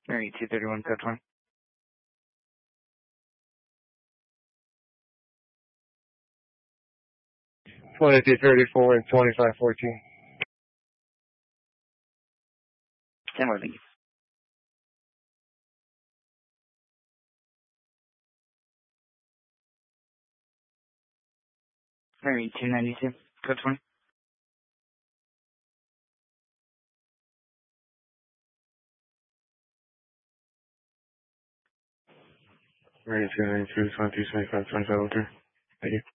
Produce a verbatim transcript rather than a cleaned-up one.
Mary two thirty-one, code twenty. twenty-two thirty-four and twenty-five fourteen. ten more, thank you. Mary two ninety-two, code twenty. Mary two ninety-two, twenty-two seventy-five, twenty-five oh three. Thank you.